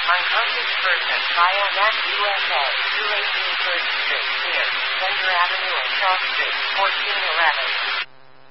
Unconscious person, Biovac USA, 218 3rd Street, near Center Avenue and Shaw Street, 1411.